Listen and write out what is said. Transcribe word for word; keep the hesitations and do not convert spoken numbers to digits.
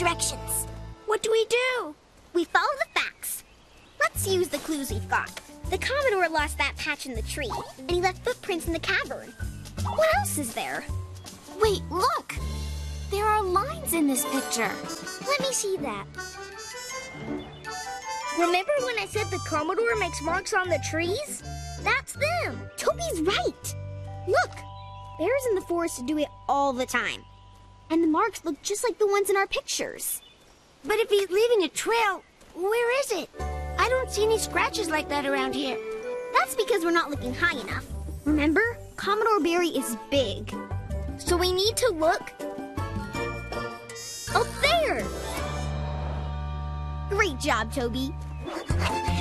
directions. What do we do? We follow the facts. Let's use the clues we've got. The Commodore lost that patch in the tree, and he left footprints in the cavern. What else is there? Wait, look! There are lines in this picture. Let me see that. Remember when I said the Commodore makes marks on the trees? That's them. Toby's right. Look, bears in the forest do it all the time. And the marks look just like the ones in our pictures. But if he's leaving a trail, where is it? I don't see any scratches like that around here. That's because we're not looking high enough. Remember, Commodore Barry is big. So we need to look up there. Great job, Toby.